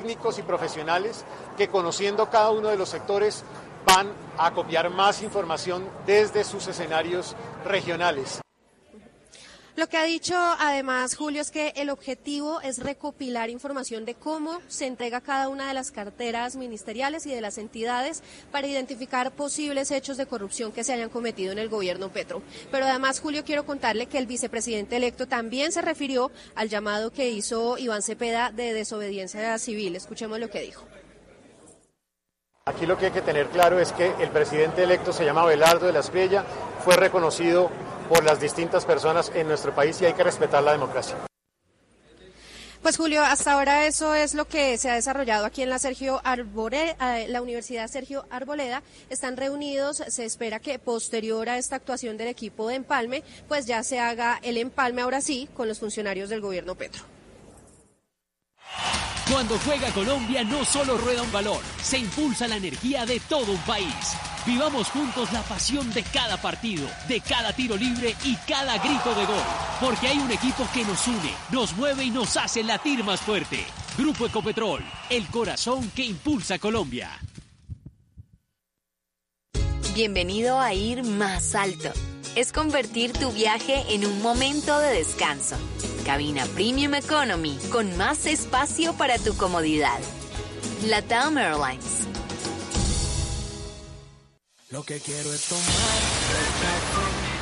técnicos y profesionales que, conociendo cada uno de los sectores, van a copiar más información desde sus escenarios regionales. Lo que ha dicho además Julio es que el objetivo es recopilar información de cómo se entrega cada una de las carteras ministeriales y de las entidades para identificar posibles hechos de corrupción que se hayan cometido en el gobierno Petro. Pero además, Julio, quiero contarle que el vicepresidente electo también se refirió al llamado que hizo Iván Cepeda de desobediencia civil. Escuchemos lo que dijo. Aquí lo que hay que tener claro es que el presidente electo se llama Abelardo de la Espriella, fue reconocido por las distintas personas en nuestro país y hay que respetar la democracia. Pues Julio, hasta ahora eso es lo que se ha desarrollado aquí en la la Universidad Sergio Arboleda. Están reunidos, se espera que posterior a esta actuación del equipo de empalme, pues ya se haga el empalme ahora sí con los funcionarios del gobierno Petro. Cuando juega Colombia no solo rueda un balón, se impulsa la energía de todo un país. Vivamos juntos la pasión de cada partido, de cada tiro libre y cada grito de gol. Porque hay un equipo que nos une, nos mueve y nos hace latir más fuerte. Grupo Ecopetrol, el corazón que impulsa Colombia. Bienvenido a Ir Más Alto. Es convertir tu viaje en un momento de descanso. Cabina Premium Economy con más espacio para tu comodidad. LATAM Airlines. Lo que quiero es tomar el café